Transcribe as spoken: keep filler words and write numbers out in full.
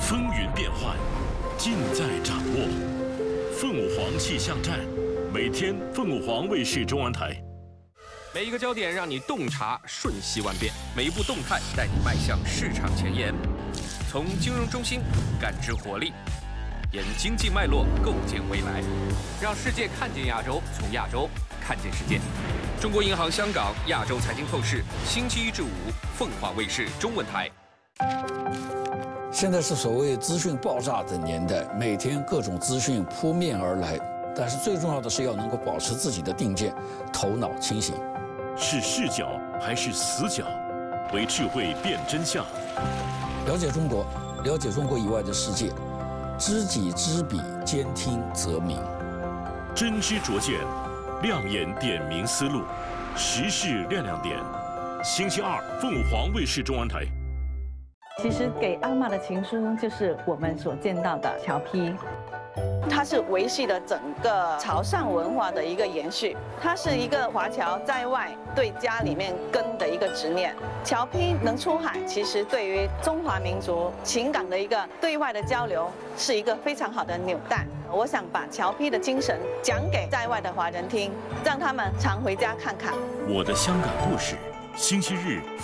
风云变幻，尽在掌握。凤舞凰气象站，每天凤舞凰卫视中文台。 每一个焦点让你洞察瞬息万变，每一步动态带你迈向市场前沿。从金融中心感知活力，沿经济脉络构建未来，让世界看见亚洲，从亚洲看见世界。中国银行香港亚洲财经透视，星期一至五，凤凰卫视中文台。 现在是所谓资讯爆炸的年代，每天各种资讯扑面而来，但是最重要的是要能够保持自己的定见，头脑清醒。 是视角还是死角？为智慧辨真相。 了解中国，了解中国以外的世界，知己知彼，兼听则明。 真知灼见，亮眼点明思路，时事亮亮点。星期二，凤舞凰卫视中文台。 其实给阿嬷的情书就是我们所见到的侨批， 它是维系了整个潮汕文化的一个延续，它是一个华侨在外对家里面根的一个执念。侨批能出海，其实对于中华民族情感的一个对外的交流，是一个非常好的纽带。我想把侨批的精神讲给在外的华人听，让他们常回家看看。 我的香港故事，星期日